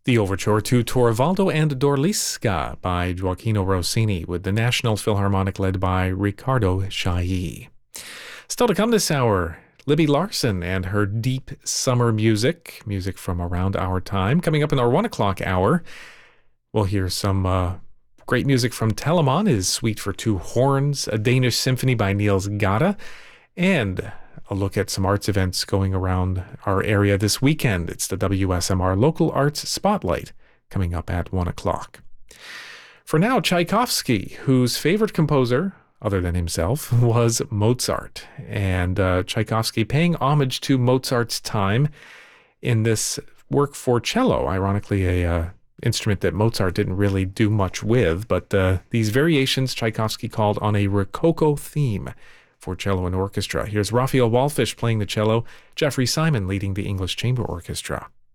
The overture to Torvaldo and Dorliska by Gioacchino Rossini, with the National Philharmonic led by Riccardo Chailly. Still to come this hour, Libby Larsen and her deep summer music from around our time. Coming up in our 1 o'clock hour, we'll hear some great music from Telemann, his Suite for Two Horns, a Danish symphony by Niels Gade, and a look at some arts events going around our area this weekend. It's the WSMR Local Arts Spotlight coming up at 1 o'clock. For now, Tchaikovsky, whose favorite composer, other than himself, was Mozart. And Tchaikovsky paying homage to Mozart's time in this work for cello, ironically a instrument that Mozart didn't really do much with, but these variations Tchaikovsky called on a Rococo theme for cello and orchestra. Here's Raphael Wallfisch playing the cello, Jeffrey Simon leading the English Chamber Orchestra.